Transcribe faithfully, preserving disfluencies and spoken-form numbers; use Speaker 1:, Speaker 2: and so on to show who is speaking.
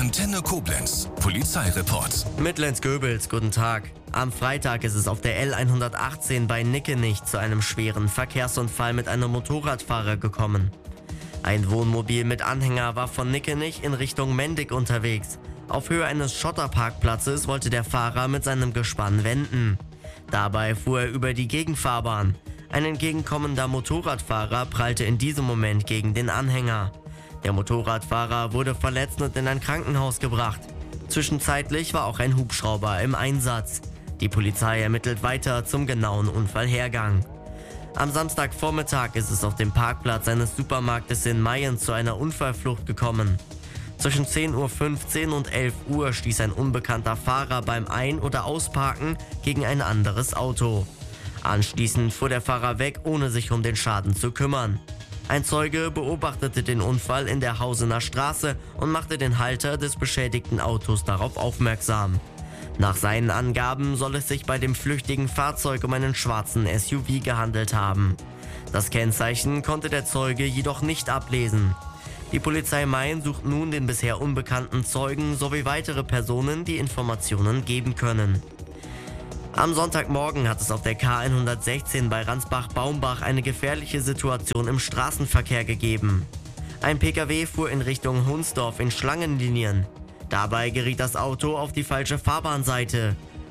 Speaker 1: Antenne Koblenz, Polizeireport.
Speaker 2: Mit Lenz Goebels, guten Tag. Am Freitag ist es auf der L hundertachtzehn bei Nickenich zu einem schweren Verkehrsunfall mit einem Motorradfahrer gekommen. Ein Wohnmobil mit Anhänger war von Nickenich in Richtung Mendig unterwegs. Auf Höhe eines Schotterparkplatzes wollte der Fahrer mit seinem Gespann wenden. Dabei fuhr er über die Gegenfahrbahn. Ein entgegenkommender Motorradfahrer prallte in diesem Moment gegen den Anhänger. Der Motorradfahrer wurde verletzt und in ein Krankenhaus gebracht. Zwischenzeitlich war auch ein Hubschrauber im Einsatz. Die Polizei ermittelt weiter zum genauen Unfallhergang. Am Samstagvormittag ist es auf dem Parkplatz eines Supermarktes in Mayen zu einer Unfallflucht gekommen. Zwischen zehn Uhr fünfzehn und elf Uhr stieß ein unbekannter Fahrer beim Ein- oder Ausparken gegen ein anderes Auto. Anschließend fuhr der Fahrer weg, ohne sich um den Schaden zu kümmern. Ein Zeuge beobachtete den Unfall in der Hausener Straße und machte den Halter des beschädigten Autos darauf aufmerksam. Nach seinen Angaben soll es sich bei dem flüchtigen Fahrzeug um einen schwarzen S U V gehandelt haben. Das Kennzeichen konnte der Zeuge jedoch nicht ablesen. Die Polizei Mayen sucht nun den bisher unbekannten Zeugen sowie weitere Personen, die Informationen geben können. Am Sonntagmorgen hat es auf der K hundertsechzehn bei Ransbach-Baumbach eine gefährliche Situation im Straßenverkehr gegeben. Ein Pkw fuhr in Richtung Hunsdorf in Schlangenlinien. Dabei geriet das Auto auf die falsche Fahrbahnseite.